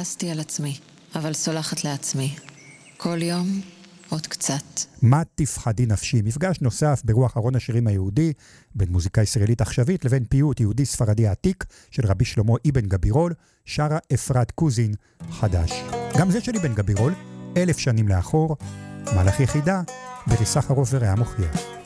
כעסתי על עצמי, אבל סולחת לעצמי. כל יום עוד קצת. מה תפחדי נפשי? מפגש נוסף ברוח ארון השירים היהודי, בין מוזיקה ישראלית עכשווית לבין פיוט יהודי ספרדי עתיק של רבי שלמה אבן גבירול, שרה אפרת קוזין חדש. גם זה של אבן גבירול, 1000 שנים לאחור, מלאך יחידה, בריסחרוף ורעה מוחיה.